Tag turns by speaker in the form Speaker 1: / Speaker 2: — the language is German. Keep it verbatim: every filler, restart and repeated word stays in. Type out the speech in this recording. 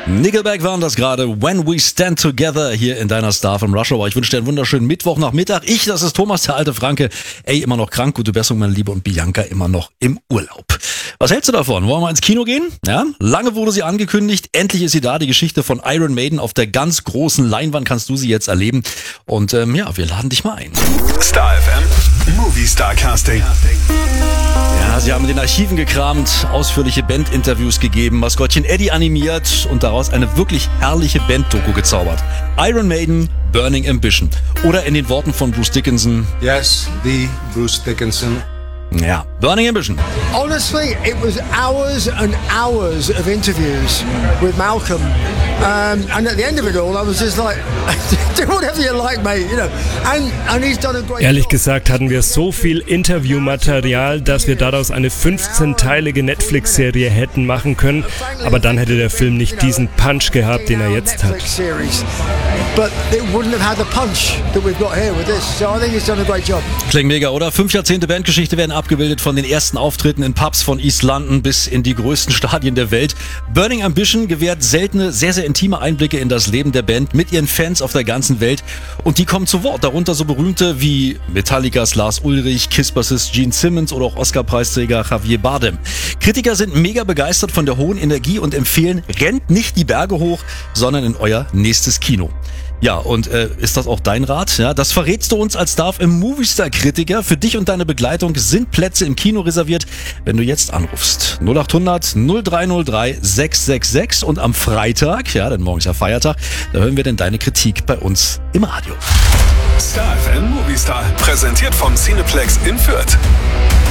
Speaker 1: Nickelback waren das gerade, When We Stand Together, hier in deiner Star vom Rush Hour. Ich wünsche dir einen wunderschönen Mittwochnachmittag. Ich, das ist Thomas, der alte Franke. Ey, immer noch krank, gute Besserung, meine Liebe, und Bianca immer noch im Urlaub. Was hältst du davon? Wollen wir mal ins Kino gehen? Ja, lange wurde sie angekündigt, endlich ist sie da. Die Geschichte von Iron Maiden auf der ganz großen Leinwand kannst du sie jetzt erleben. Und ähm, ja, wir laden dich mal ein.
Speaker 2: Star F M, Movie Star Casting.
Speaker 1: Ja, sie haben in den Archiven gekramt, ausführliche Bandinterviews gegeben, Maskottchen Eddie animiert und daraus eine wirklich herrliche Band-Doku gezaubert. Iron Maiden, Burning Ambition. Oder in den Worten von Bruce Dickinson.
Speaker 3: Yes, the Bruce Dickinson.
Speaker 1: Ja, Burning Ambition.
Speaker 4: Honestly, it was hours and hours of interviews with Malcolm. Um, and at the end of it all, I was just like, do whatever you like, mate, you know. And, and he's done a great
Speaker 5: Ehrlich
Speaker 4: job.
Speaker 5: gesagt hatten wir so viel Interviewmaterial, dass wir daraus eine fünfzehnteilige Netflix-Serie hätten machen können. Aber dann hätte der Film nicht diesen Punch gehabt, den er jetzt hat.
Speaker 4: But it wouldn't have had the punch that we've got here with this. So I think he's done a great job.
Speaker 1: Klingt mega, oder? Fünf Jahrzehnte Bandgeschichte werden abgebildet, von den ersten Auftritten in Pubs von East London bis in die größten Stadien der Welt. Burning Ambition gewährt seltene, sehr, sehr intime Einblicke in das Leben der Band mit ihren Fans auf der ganzen Welt. Und die kommen zu Wort, darunter so berühmte wie Metallicas Lars Ulrich, Kiss-Bassist Gene Simmons oder auch Oscar-Preisträger Javier Bardem. Kritiker sind mega begeistert von der hohen Energie und empfehlen, rennt nicht die Berge hoch, sondern in euer nächstes Kino. Ja, und äh, ist das auch dein Rat? Ja, das verrätst du uns als Star im Movistar-Kritiker. Für dich und deine Begleitung sind Plätze im Kino reserviert, wenn du jetzt anrufst. null acht hundert null drei null drei sechs sechs sechs und am Freitag, ja, denn morgen ist ja Feiertag, da hören wir denn deine Kritik bei uns im Radio.
Speaker 2: Star F M Movie Star, präsentiert vom Cineplex in Fürth.